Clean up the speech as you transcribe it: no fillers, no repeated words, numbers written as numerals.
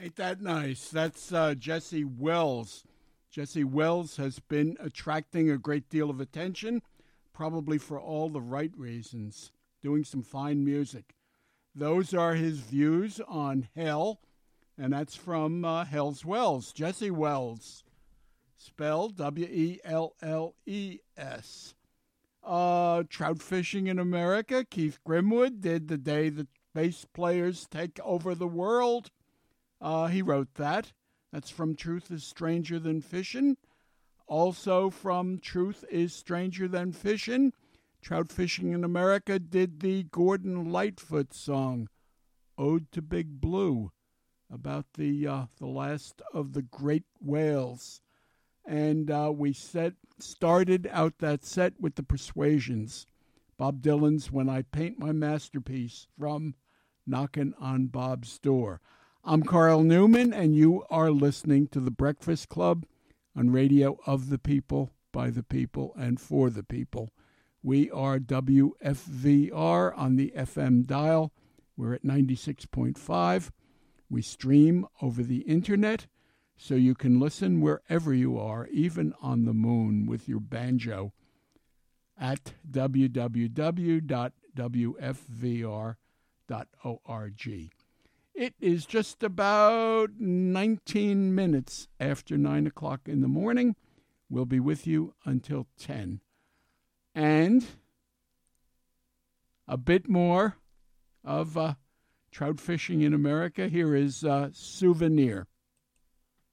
Ain't that nice? That's Jesse Wells. Jesse Wells has been attracting a great deal of attention, probably for all the right reasons, doing some fine music. Those are his views on hell, and that's from Hell's Wells. Jesse Wells, spelled W-E-L-L-E-S. Trout fishing in America. Keith Grimwood did The Day That Bass Players Take Over the World. He wrote that. That's from Truth is Stranger Than Fishin'. Also from Truth is Stranger Than Fishin', Trout Fishing in America did the Gordon Lightfoot song, Ode to Big Blue, about the last of the great whales. And we started out that set with the Persuasions, Bob Dylan's When I Paint My Masterpiece, from Knockin' on Bob's Door. I'm Carl Newman, and you are listening to The Breakfast Club on Radio of the People, by the people, and for the people. We are WFVR on the FM dial. We're at 96.5. We stream over the internet, so you can listen wherever you are, even on the moon with your banjo, at www.wfvr.org. It is just about 19 minutes after 9 o'clock in the morning. We'll be with you until 10. And a bit more of trout fishing in America. Here is Souvenir.